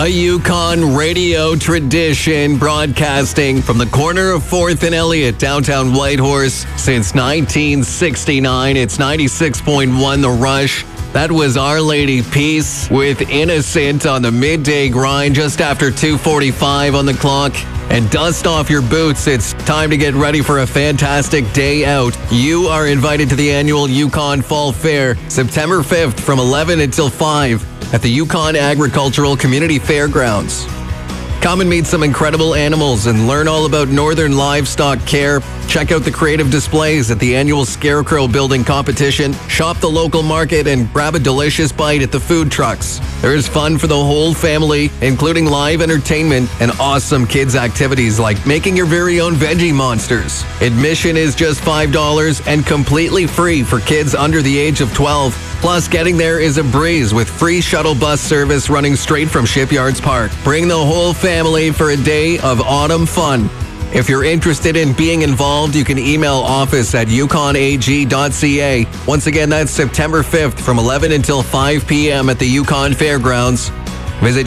A Yukon radio tradition broadcasting from the corner of 4th and Elliott, downtown Whitehorse, since 1969. It's 96.1 The Rush. That was Our Lady Peace with Innocent on the midday grind just after 2:45 on the clock. And dust off your boots. It's time to get ready for a fantastic day out. You are invited to the annual Yukon Fall Fair, September 5th from 11 until 5 at the Yukon Agricultural Community Fairgrounds. Come and meet some incredible animals and learn all about northern livestock care. Check out the creative displays at the annual Scarecrow Building Competition. Shop the local market and grab a delicious bite at the food trucks. There's fun for the whole family, including live entertainment and awesome kids activities like making your very own veggie monsters. Admission is just $5 and completely free for kids under the age of 12. Plus, getting there is a breeze with free shuttle bus service running straight from Shipyards Park. Bring the whole family for a day of autumn fun. If you're interested in being involved, you can email office@yukonag.ca. Once again, that's September 5th from 11 until 5 p.m. at the Yukon Fairgrounds. Visit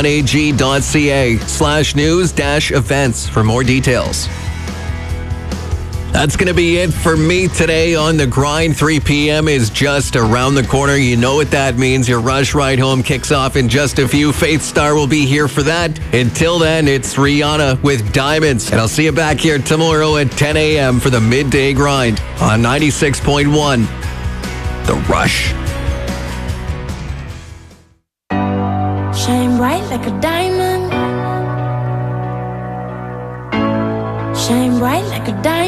yukonag.ca/news-events for more details. That's going to be it for me today on The Grind. 3 p.m. is just around the corner. You know what that means. Your Rush Ride Home kicks off in just a few. Faith Star will be here for that. Until then, it's Rihanna with Diamonds. And I'll see you back here tomorrow at 10 a.m. for the Midday Grind on 96.1 The Rush. Shine bright like a diamond. Shine bright like a diamond.